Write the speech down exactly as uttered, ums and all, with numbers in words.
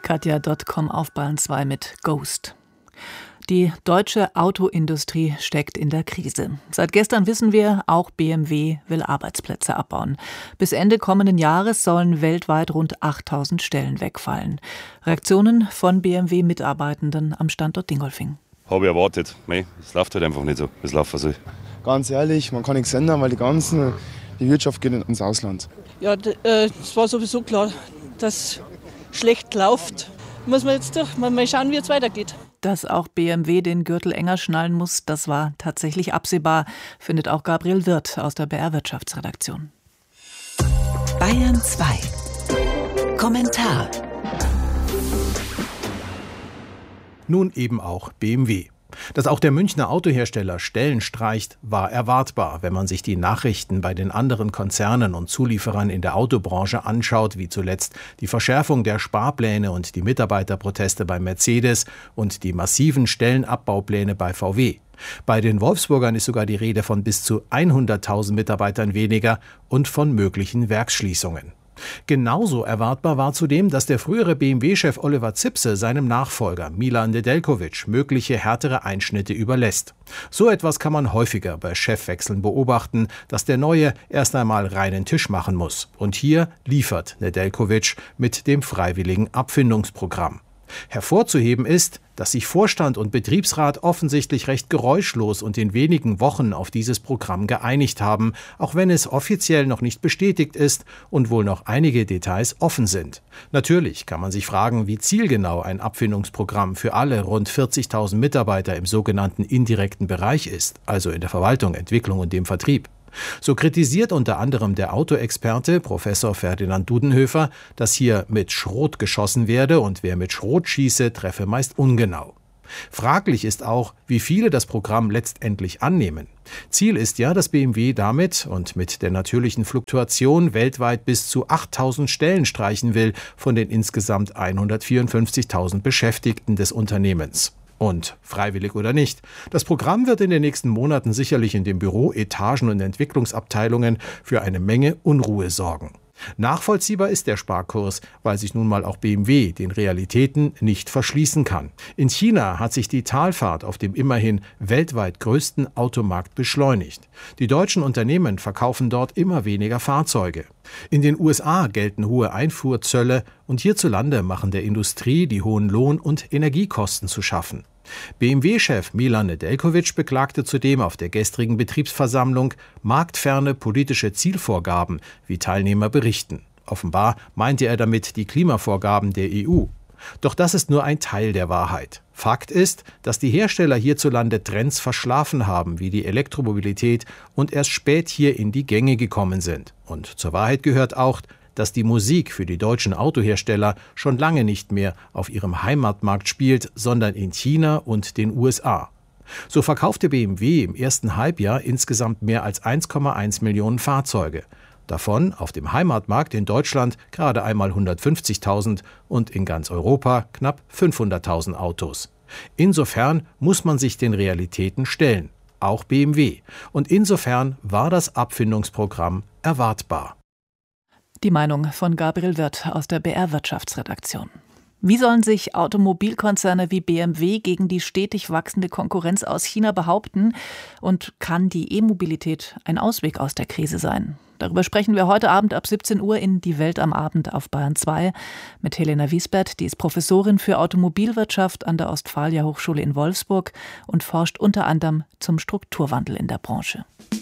Katja Punkt com auf Bayern zwei mit Ghost. Die deutsche Autoindustrie steckt in der Krise. Seit gestern wissen wir, auch B M W will Arbeitsplätze abbauen. Bis Ende kommenden Jahres sollen weltweit rund achttausend Stellen wegfallen. Reaktionen von B M W-Mitarbeitenden am Standort Dingolfing. Habe ich erwartet. Mei, es läuft halt einfach nicht so, wie es laufen soll. Ganz ehrlich, man kann nichts ändern, weil die ganzen, die Wirtschaft geht ins Ausland. Ja, es war sowieso klar, dass es schlecht läuft. Muss man jetzt durch, mal schauen, wie es weitergeht. Dass auch B M W den Gürtel enger schnallen muss, das war tatsächlich absehbar, findet auch Gabriel Wirth aus der B R Wirtschaftsredaktion. Bayern zwei. Kommentar. Nun eben auch B M W. Dass auch der Münchner Autohersteller Stellen streicht, war erwartbar, wenn man sich die Nachrichten bei den anderen Konzernen und Zulieferern in der Autobranche anschaut, wie zuletzt die Verschärfung der Sparpläne und die Mitarbeiterproteste bei Mercedes und die massiven Stellenabbaupläne bei V W. Bei den Wolfsburgern ist sogar die Rede von bis zu hunderttausend Mitarbeitern weniger und von möglichen Werksschließungen. Genauso erwartbar war zudem, dass der frühere B M W-Chef Oliver Zipse seinem Nachfolger Milan Nedeljković mögliche härtere Einschnitte überlässt. So etwas kann man häufiger bei Chefwechseln beobachten, dass der Neue erst einmal reinen Tisch machen muss. Und hier liefert Nedeljković mit dem freiwilligen Abfindungsprogramm. Hervorzuheben ist, dass sich Vorstand und Betriebsrat offensichtlich recht geräuschlos und in wenigen Wochen auf dieses Programm geeinigt haben, auch wenn es offiziell noch nicht bestätigt ist und wohl noch einige Details offen sind. Natürlich kann man sich fragen, wie zielgenau ein Abfindungsprogramm für alle rund vierzigtausend Mitarbeiter im sogenannten indirekten Bereich ist, also in der Verwaltung, Entwicklung und dem Vertrieb. So kritisiert unter anderem der Autoexperte Professor Ferdinand Dudenhöfer, dass hier mit Schrot geschossen werde und wer mit Schrot schieße, treffe meist ungenau. Fraglich ist auch, wie viele das Programm letztendlich annehmen. Ziel ist ja, dass B M W damit und mit der natürlichen Fluktuation weltweit bis zu achttausend Stellen streichen will von den insgesamt hundertvierundfünfzigtausend Beschäftigten des Unternehmens. Und freiwillig oder nicht, das Programm wird in den nächsten Monaten sicherlich in den Büro-, Etagen- und Entwicklungsabteilungen für eine Menge Unruhe sorgen. Nachvollziehbar ist der Sparkurs, weil sich nun mal auch B M W den Realitäten nicht verschließen kann. In China hat sich die Talfahrt auf dem immerhin weltweit größten Automarkt beschleunigt. Die deutschen Unternehmen verkaufen dort immer weniger Fahrzeuge. In den U S A gelten hohe Einfuhrzölle und hierzulande machen der Industrie die hohen Lohn- und Energiekosten zu schaffen. B M W-Chef Milan Nedeljković beklagte zudem auf der gestrigen Betriebsversammlung marktferne politische Zielvorgaben, wie Teilnehmer berichten. Offenbar meinte er damit die Klimavorgaben der E U. Doch das ist nur ein Teil der Wahrheit. Fakt ist, dass die Hersteller hierzulande Trends verschlafen haben, wie die Elektromobilität, und erst spät hier in die Gänge gekommen sind. Und zur Wahrheit gehört auch, dass die Musik für die deutschen Autohersteller schon lange nicht mehr auf ihrem Heimatmarkt spielt, sondern in China und den U S A. So verkaufte B M W im ersten Halbjahr insgesamt mehr als eins Komma eins Millionen Fahrzeuge. Davon auf dem Heimatmarkt in Deutschland gerade einmal hundertfünfzigtausend und in ganz Europa knapp fünfhunderttausend Autos. Insofern muss man sich den Realitäten stellen, auch B M W. Und insofern war das Abfindungsprogramm erwartbar. Die Meinung von Gabriel Wirth aus der B R Wirtschaftsredaktion. Wie sollen sich Automobilkonzerne wie B M W gegen die stetig wachsende Konkurrenz aus China behaupten? Und kann die E-Mobilität ein Ausweg aus der Krise sein? Darüber sprechen wir heute Abend ab siebzehn Uhr in Die Welt am Abend auf Bayern zwei mit Helena Wiesbert, die ist Professorin für Automobilwirtschaft an der Ostfalia Hochschule in Wolfsburg und forscht unter anderem zum Strukturwandel in der Branche.